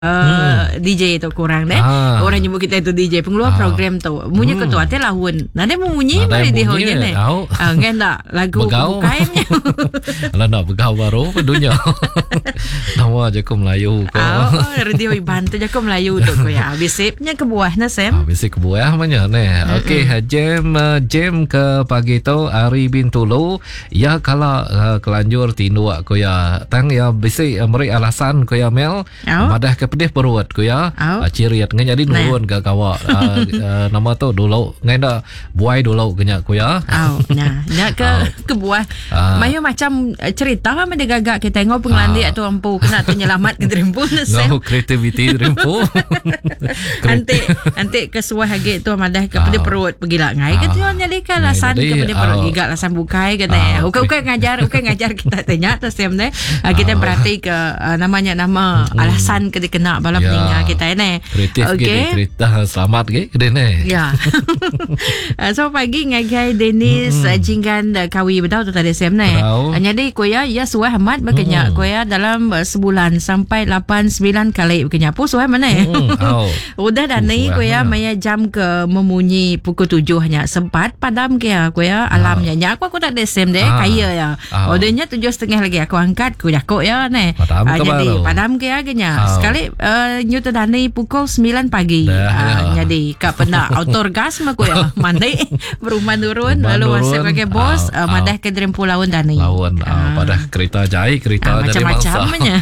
DJ tu kurang deh. Orang nyebut kita itu DJ pengeluar program tu. Munyi ketua teh lahun. Nanti munyi mari di honya ne. Kan tak lagu bukainnya. Lah nak begau baru dunia. Nama je ko Melayu ko. Radio bantu je ko Melayu tu ko ya. Bisipnya ke buah na Sam. Bisip ke buah mana ne. Okey, jam ke pagi tu Ari bin Tulu. Ya kalau kelanjur tinduak ko ya. Tang ya bisip meri alasan ko ya Mel. Madah ke pedih perut ko ya. Ciriat ngan jadi nurun ke kawa. Nama tu dulu ngan dah buai dulu kenya ko ya. Nak ke buah. Mayu macam cerita lah dia gagak kita tengok pengelandi atau ampu kena tu nyelamat ke drempu. No creativity drempu. Nanti kesuai hagi tu madah ke pedih perut pergi lah ngai ke tu nyali ke alasan ke pedih perut gigak alasan bukai kata. Ukai ngajar kita tanya tu Sam deh. Kita perhati ke namanya nama alasan ke kena bala peninga kita ni. Kreatif cerita selamat ke ni. Ya. So pagi ngagai Dennis jinggan kawi betul tu tadi Sam ni. Jadi koya ya suai amat berkenyak koya dalam sebulan sampai 8-9 kali berkenyak pun suai mana ya. Udah dah ni koya maya jam ke memunyi pukul 7 hanya sempat padam ke koya alamnya nya aku tak ada Sam deh kaya ya. Odenya 7:30 lagi aku angkat ku jakok ya ni. Jadi padam ke agaknya. Sekali nyuta dani pukul 9 pagi. Jadi kak pernah autorgasme ko ya. Mandi berumah turun lalu wasap pakai bos madah ke drempu lawan dani. Lawan pada kereta jai kereta dari mangsa. Macam-macamnya.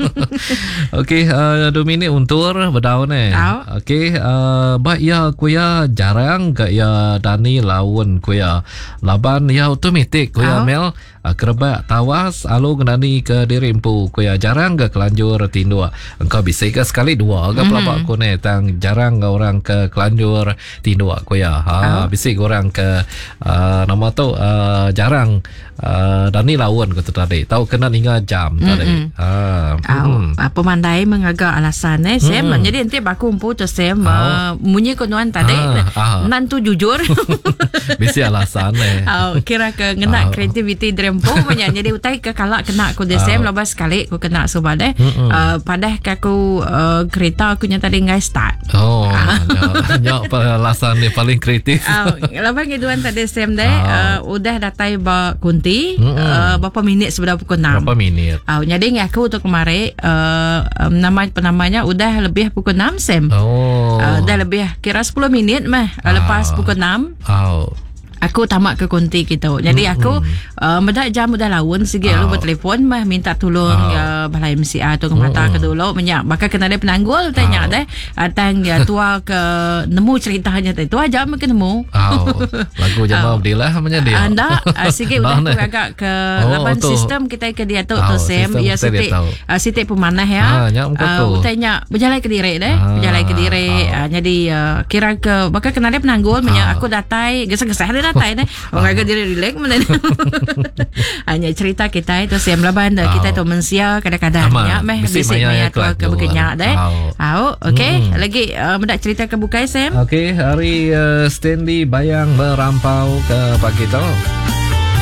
Okey, 2 minit untur berdaun okey, ba ya ku ya jarang ke ya dani lawan ku ya. Laban ya automatik ku ya Mel. Kerebak tawas alu ngenani ke dirimpu ku ya jarang ke kelanjur tindua. Engkau bisa ke sekali dua ke pelabak ku ne tang jarang ke orang ke kelanjur tindua ku ya. Bisa orang ke nama tu jarang dani lawan ku tu tadi. Tahu kena hingga jam tadi. Pemandai mengagak alasan Sam. Jadi nanti baku umpu tu Sam munyi konuan tadi nantu jujur. Bisa alasan kira ke ngena creativity drempo banyak jadi utai ke kalak kena ku Sam lepas sekali ku kena subade padah ke aku kereta aku nya tadi ngai start. Nyak alasan ni paling kreatif. Lepas ngiduan tadi Sam deh udah datai ba kunti berapa minit sudah pukul 6. Berapa minit? Jadi aku untuk kemarin penamanya udah lebih pukul 6 Sam. Dah lebih kira 10 minit mah lepas pukul 6. Aku tamak ke konti kita. Jadi aku bedak jam udah lawan sikit lu bertelefon mah minta tolong balai MCA tu ke mata ke dulu banyak bakal kena ada penanggul tanya deh tang dia tua ke nemu ceritanya tu aja mungkin nemu lagu jama Abdillah namanya dia anda sikit udah tu agak ke lapan sistem kita ke dia tu Sam ya sitik pemanah ya tanya berjalan ke diri deh berjalan ke diri jadi kira ke bakal kena ada penanggul banyak aku datai gesah-gesah dia datai deh orang agak diri relax mana hanya cerita kita itu Sam laban kita tu mensia kadang-kadang ya meh bisik maya tu ke berkenyak deh okey lagi mendak cerita ke bukai Sam okey hari Stanley Bayang merampau ke pagi tu